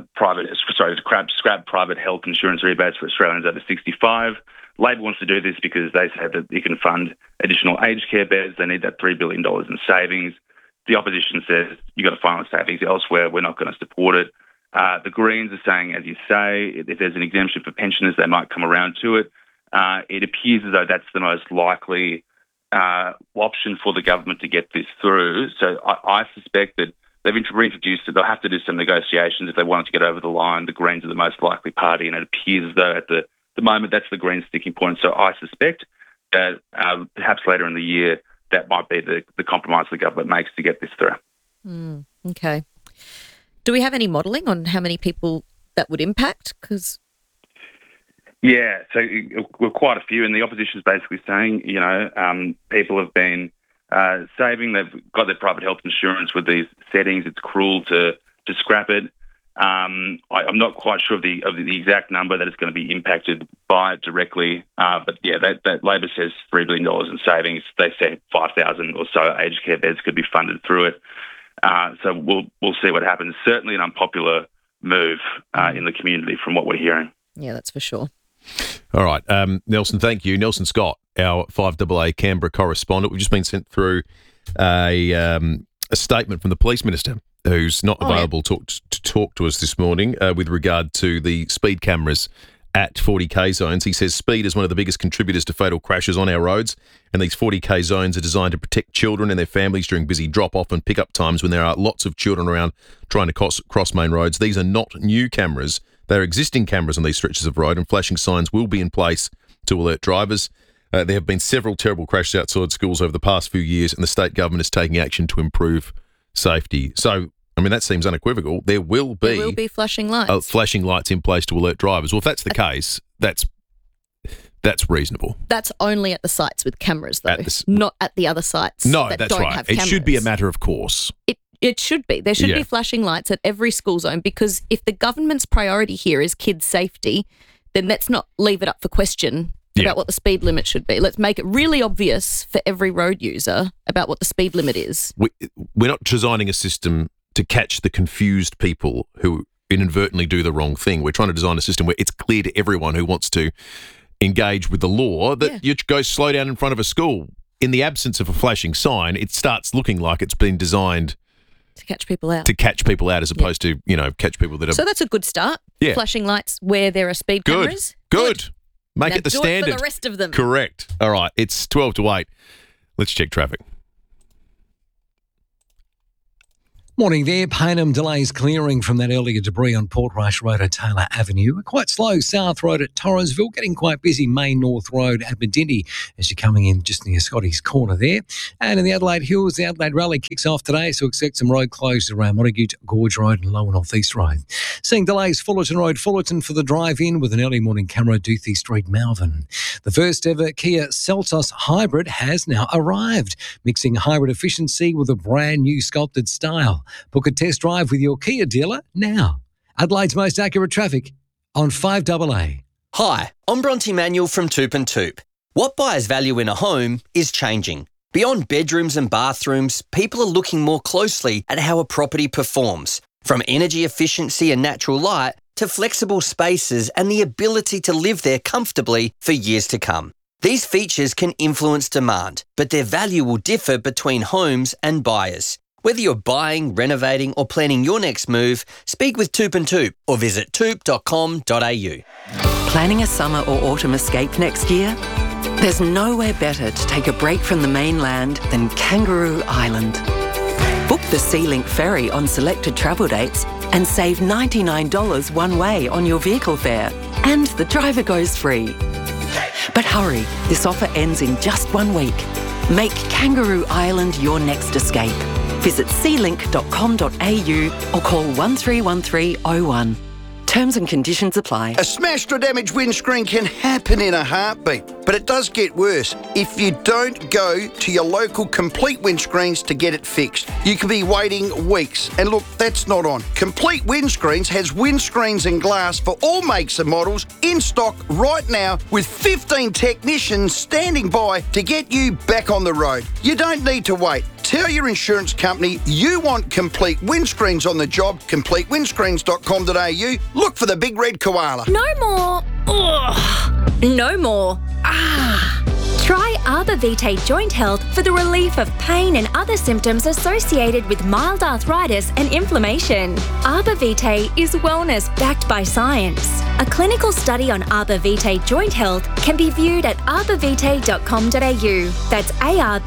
scrap private health insurance rebates for Australians over 65. Labor wants to do this because they say that it can fund additional aged care beds. They need that $3 billion in savings. The opposition says you've got to find the savings elsewhere. We're not going to support it. The Greens are saying, as you say, if there's an exemption for pensioners, they might come around to it. It appears as though that's the most likely option for the government to get this through. So I suspect that they've reintroduced it. They'll have to do some negotiations if they want it to get over the line. The Greens are the most likely party, and it appears as though at the moment that's the Greens' sticking point. So I suspect that perhaps later in the year that might be the compromise the government makes to get this through. Okay. Do we have any modelling on how many people that would impact? Yeah, so we're quite a few, and the opposition is basically saying, people have been saving, they've got their private health insurance with these settings. It's cruel to scrap it. I'm not quite sure of the exact number that is going to be impacted by it directly, but yeah, that Labor says $3 billion in savings. They say 5,000 or so aged care beds could be funded through it. So we'll see what happens. Certainly an unpopular move in the community from what we're hearing. Yeah, that's for sure. All right. Nelson, thank you. Nelson Scott, our 5AA Canberra correspondent. We've just been sent through a statement from the Police Minister who's not available to talk to us this morning with regard to the speed cameras at 40k zones. He says speed is one of the biggest contributors to fatal crashes on our roads, and these 40k zones are designed to protect children and their families during busy drop-off and pick-up times when there are lots of children around trying to cross main roads. These are not new cameras. They're existing cameras on these stretches of road, and flashing signs will be in place to alert drivers. There have been several terrible crashes outside schools over the past few years, and the state government is taking action to improve safety. So, I mean, that seems unequivocal. There will be flashing lights. Flashing lights in place to alert drivers. Well, if that's the case, that's reasonable. That's only at the sites with cameras, though, not at the other sites. No, that that's don't right. Have it cameras. Should be a matter of course. It should be. There should be flashing lights at every school zone, because if the government's priority here is kids' safety, then let's not leave it up for question about what the speed limit should be. Let's make it really obvious for every road user about what the speed limit is. We're not designing a system to catch the confused people who inadvertently do the wrong thing. We're trying to design a system where it's clear to everyone who wants to engage with the law that you go slow down in front of a school. In the absence of a flashing sign, it starts looking like it's been designed to catch people out. As opposed to, catch people that are... So that's a good start. Yeah. Flashing lights where there are speed cameras. Good. Make Now it the do standard. It for the rest of them. Correct. All right, it's 12 to 8. Let's check traffic. Morning there. Payneham delays clearing from that earlier debris on Portrush Road at Taylor Avenue. Quite slow South Road at Torresville. Getting quite busy Main North Road at Medindi as you're coming in just near Scotty's Corner there. And in the Adelaide Hills, the Adelaide Rally kicks off today, so expect some road closures around Montague, Gorge Road and Lower North East Road. Seeing delays Fullerton Road, Fullerton for the drive-in with an early morning camera, Duthie Street, Malvern. The first ever Kia Seltos Hybrid has now arrived, mixing hybrid efficiency with a brand new sculpted style. Book a test drive with your Kia dealer now. Adelaide's most accurate traffic on 5AA. Hi, I'm Bronte Manuel from Toop and Toop. What buyers value in a home is changing. Beyond bedrooms and bathrooms, people are looking more closely at how a property performs. From energy efficiency and natural light to flexible spaces and the ability to live there comfortably for years to come. These features can influence demand, but their value will differ between homes and buyers. Whether you're buying, renovating or planning your next move, speak with Toop and Toop or visit toop.com.au. Planning a summer or autumn escape next year? There's nowhere better to take a break from the mainland than Kangaroo Island. Book the SeaLink ferry on selected travel dates and save $99 one way on your vehicle fare, and the driver goes free. But hurry, this offer ends in just 1 week. Make Kangaroo Island your next escape. Visit sealink.com.au or call 131301. Terms and conditions apply. A smashed or damaged windscreen can happen in a heartbeat, but it does get worse if you don't go to your local Complete Windscreens to get it fixed. You could be waiting weeks, and look, that's not on. Complete Windscreens has windscreens and glass for all makes and models in stock right now with 15 technicians standing by to get you back on the road. You don't need to wait. Tell your insurance company you want Complete Windscreens on the job. CompleteWindscreens.com.au. Look for the big red koala. No more. Ugh. No more. Try Arbor Vitae Joint Health for the relief of pain and other symptoms associated with mild arthritis and inflammation. Arbor Vitae is wellness backed by science. A clinical study on Arbor Vitae Joint Health can be viewed at arborvitae.com.au. That's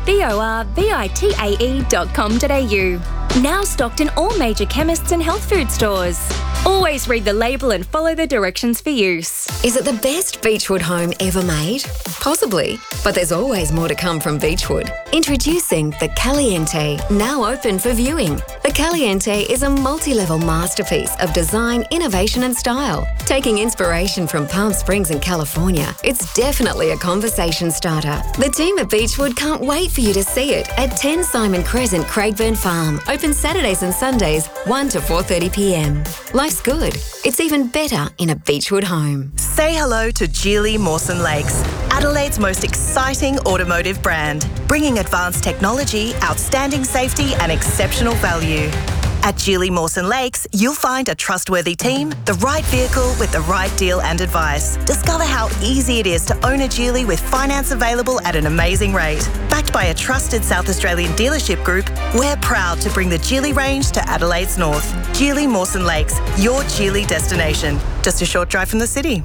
ARBORVITAE.com.au. Now stocked in all major chemists and health food stores. Always read the label and follow the directions for use. Is it the best Beechwood home ever made? Possibly, but there's always more to come from Beechwood. Introducing the Caliente, now open for viewing. The Caliente is a multi-level masterpiece of design, innovation and style. Taking inspiration from Palm Springs and California, it's definitely a conversation starter. The team at Beechwood can't wait for you to see it at 10 Simon Crescent, Craigburn Farm. Open Saturdays and Sundays, 1 to 4:30 p.m. Life's good. It's even better in a Beechwood home. Say hello to Geely Mawson Lakes, Adelaide's most exciting automotive brand, bringing advanced technology, outstanding safety and exceptional value. At Geely Mawson Lakes, you'll find a trustworthy team, the right vehicle with the right deal and advice. Discover how easy it is to own a Geely with finance available at an amazing rate. Backed by a trusted South Australian dealership group, we're proud to bring the Geely range to Adelaide's north. Geely Mawson Lakes, your Geely destination. Just a short drive from the city.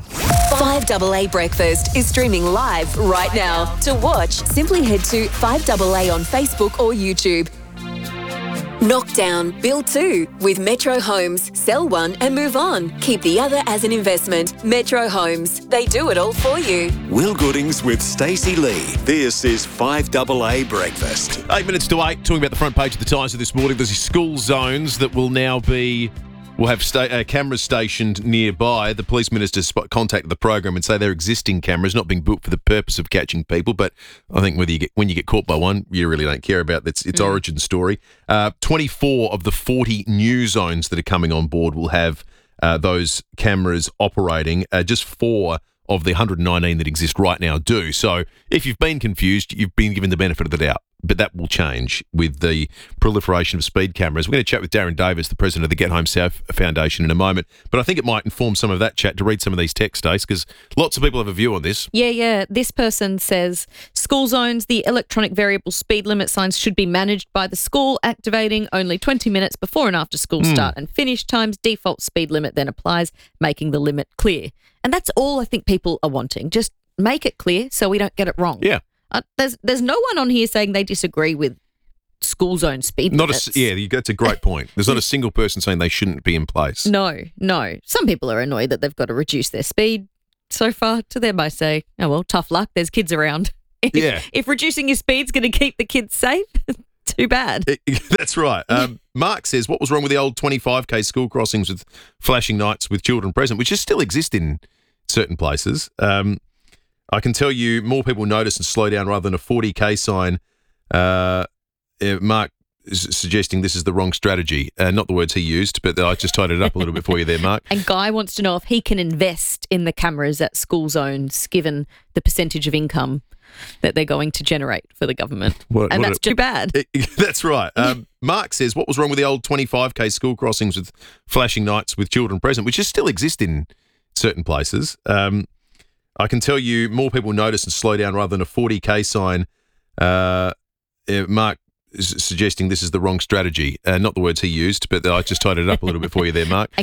5AA Breakfast is streaming live right now. To watch, simply head to 5AA on Facebook or YouTube. Knockdown, build 2 with Metro Homes. Sell one and move on. Keep the other as an investment. Metro Homes. They do it all for you. Will Goodings with Stacey Lee. This is 5AA Breakfast. 8 minutes to 8. Talking about the front page of the Tizer this morning. There's school zones that will now be... We'll have cameras stationed nearby. The police minister contacted the program and say they're existing cameras, not being built for the purpose of catching people. But I think when you get caught by one, you really don't care about its origin story. 24 of the 40 new zones that are coming on board will have those cameras operating. Just 4 of the 119 that exist right now do. So if you've been confused, you've been given the benefit of the doubt. but that will change with the proliferation of speed cameras. We're going to chat with Darren Davis, the president of the Get Home Safe Foundation, in a moment. But I think it might inform some of that chat to read some of these texts, Stace, because lots of people have a view on this. Yeah. This person says, school zones, the electronic variable speed limit signs should be managed by the school, activating only 20 minutes before and after school start and finish times. Default speed limit then applies, making the limit clear. And that's all I think people are wanting. Just make it clear so we don't get it wrong. Yeah. There's no one on here saying they disagree with school zone speed limits. That's a great point. There's not a single person saying they shouldn't be in place. No. Some people are annoyed that they've got to reduce their speed. So far, to them I say, oh well, tough luck. There's kids around. If reducing your speed's going to keep the kids safe, too bad. That's right. Mark says, what was wrong with the old 25k school crossings with flashing lights with children present, which still exist in certain places? I can tell you more people notice and slow down rather than a 40k sign. Mark is suggesting this is the wrong strategy. Not the words he used, but I just tied it up a little bit for you there, Mark. And Guy wants to know if he can invest in the cameras at school zones, given the percentage of income that they're going to generate for the government. That's too bad. That's right. Mark says, what was wrong with the old 25k school crossings with flashing lights with children present, which still exist in certain places? I can tell you more people notice and slow down rather than a 40k sign. Mark is suggesting this is the wrong strategy. Not the words he used, but I just tied it up a little bit for you there, Mark.